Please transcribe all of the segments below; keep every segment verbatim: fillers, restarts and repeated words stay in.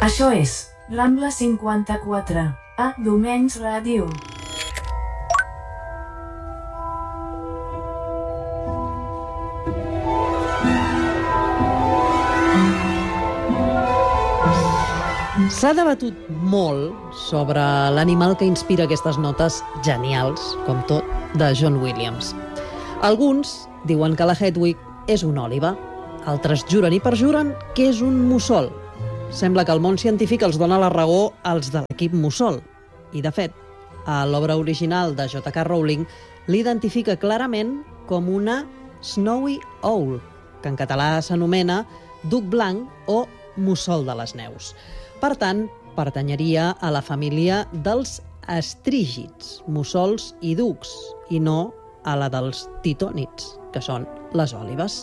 Això és Rambla cinquanta-quatre, a Domenys Ràdio. S'ha debatut molt sobre l'animal que inspira aquestes notes genials, com tot, de John Williams. Alguns diuen que la Hedwig és una òliba, altres juren i perjuren que és un mussol. Sembla que el món científic els dona la raó als de l'equip mussol. I, de fet, a l'obra original de J K Rowling l'identifica clarament com una Snowy Owl, que en català s'anomena duc blanc o mussol de les neus. Per tant, pertanyeria a la família dels astrígids, mussols i ducs, i no a la dels titònids, que són les òlibes.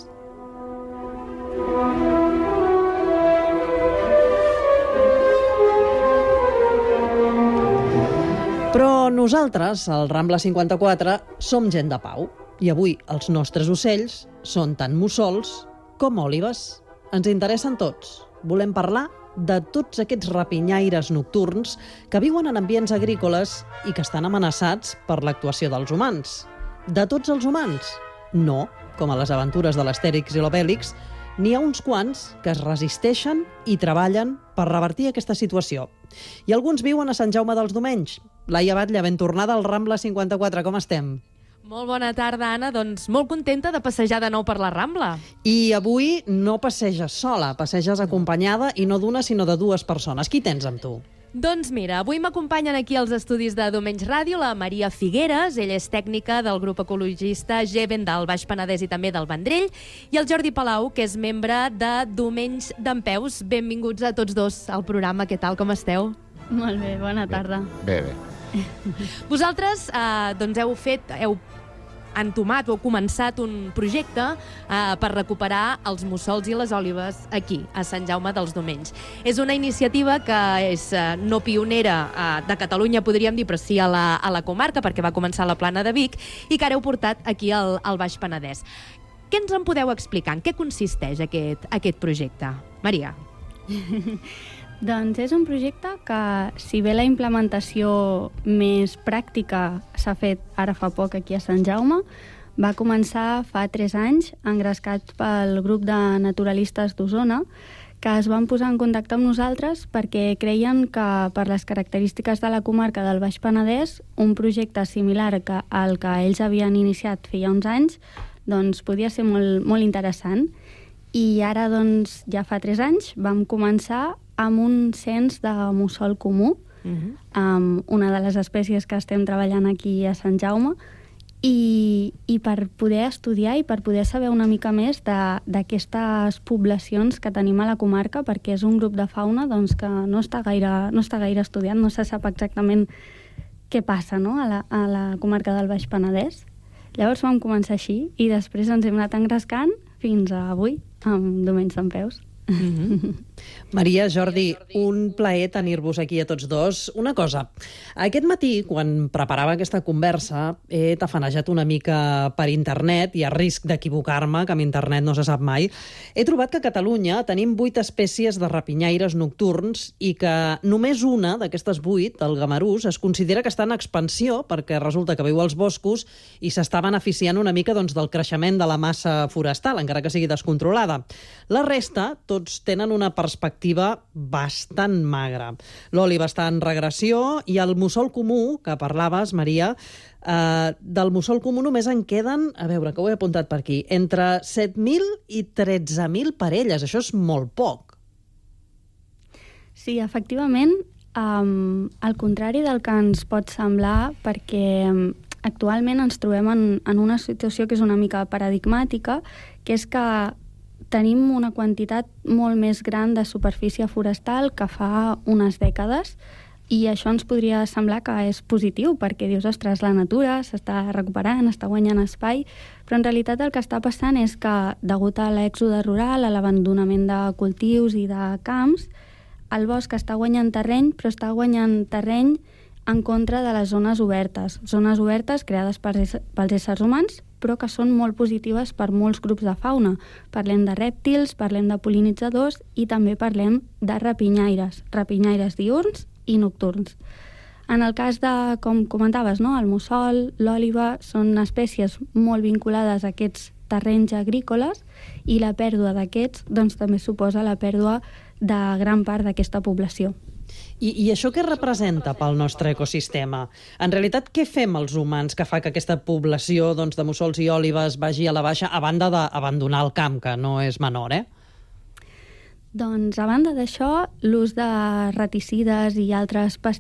Però nosaltres, al Rambla cinquanta-quatre, som gent de pau, i avui els nostres ocells són tant mussols com òlibes. Ens interessen tots. Volem parlar de tots aquests rapinyaires nocturns que viuen en ambients agrícoles i que estan amenaçats per l'actuació dels humans. De tots els humans? No, com a les aventures de l'Astèrix i l'Obèlix, n'hi ha uns quants que es resisteixen i treballen per revertir aquesta situació. I alguns viuen a Sant Jaume dels Domenys. Laia Batlle, ben tornada al Rambla cinquanta-quatre, com estem? Molt bona tarda, Anna. Doncs molt contenta de passejar de nou per la Rambla. I avui no passeges sola, passeges acompanyada i no d'una sinó de dues persones. Qui tens amb tu? Doncs mira, avui m'acompanyen aquí als estudis de Domenys Ràdio la Maria Figueres, ella és tècnica del grup ecologista Geven del Baix Penedès i també del Vendrell, i el Jordi Palau, que és membre de Domenys Dempeus. Benvinguts a tots dos al programa. Què tal, com esteu? Molt bé, bona tarda. Bé, bé. Vosaltres eh, doncs heu fet, heu entomat o heu començat un projecte eh, per recuperar els mussols i les òlibes aquí, a Sant Jaume dels Domenys. És una iniciativa que és eh, no pionera eh, de Catalunya, podríem dir, però sí a la, a la comarca, perquè va començar a la Plana de Vic, i que ara heu portat aquí al, al Baix Penedès. Què ens en podeu explicar? En què consisteix aquest, aquest projecte? Maria. Doncs és un projecte que, si bé la implementació més pràctica s'ha fet ara fa poc aquí a Sant Jaume, va començar fa tres anys, engrescat pel grup de naturalistes d'Osona, que es van posar en contacte amb nosaltres perquè creien que, per les característiques de la comarca del Baix Penedès, un projecte similar que al que ells havien iniciat feia uns anys, doncs podia ser molt, molt interessant. I ara, doncs, ja fa tres anys, vam començar amb un cens de mussol comú, uh-huh. amb una de les espècies que estem treballant aquí a Sant Jaume, i, i per poder estudiar i per poder saber una mica més d'aquestes poblacions que tenim a la comarca, perquè és un grup de fauna doncs, que no està gaire, no està gaire estudiat, no se sap exactament què passa, no?, a, la, a la comarca del Baix Penedès. Llavors vam començar així i després ens hem anat engrescant fins a avui, amb Domenys Dempeus. Mm-hmm. Maria, Jordi, un plaer tenir-vos aquí a tots dos. Una cosa, aquest matí, quan preparava aquesta conversa, he tafanejat una mica per internet, i a risc d'equivocar-me, que amb internet no se sap mai, he trobat que a Catalunya tenim vuit espècies de rapinyaires nocturns i que només una d'aquestes vuit, el gamarús, es considera que està en expansió perquè resulta que viu als boscos i s'està beneficiant una mica doncs, del creixement de la massa forestal, encara que sigui descontrolada. La resta, tots tenen una perspectiva bastant magra. L'òliba està en regressió i el mussol comú, que parlaves, Maria, eh, del mussol comú només en queden, a veure, que ho he apuntat per aquí, entre set mil i tretze mil parelles. Això és molt poc. Sí, efectivament, um, al contrari del que ens pot semblar, perquè um, actualment ens trobem en, en una situació que és una mica paradigmàtica, que és que tenim una quantitat molt més gran de superfície forestal que fa unes dècades, i això ens podria semblar que és positiu, perquè dius, ostres, la natura s'està recuperant, està guanyant espai, però en realitat el que està passant és que, degut a l'èxode rural, a l'abandonament de cultius i de camps, el bosc està guanyant terreny, però està guanyant terreny en contra de les zones obertes. Zones obertes creades pels éssers humans, però que són molt positives per molts grups de fauna. Parlem de rèptils, parlem de pol·linitzadors i també parlem de rapinyaires, rapinyaires diürns i nocturns. En el cas de, com comentaves, no? el mussol, l'òliba, són espècies molt vinculades a aquests terrenys agrícoles i la pèrdua d'aquests doncs, també suposa la pèrdua de gran part d'aquesta població. I, I això què representa pel nostre ecosistema? En realitat, què fem els humans que fa que aquesta població doncs, de mussols i òlibes vagi a la baixa, a banda d'abandonar el camp, que no és menor, eh? Doncs, a banda d'això, l'ús de reticides i altres pesticides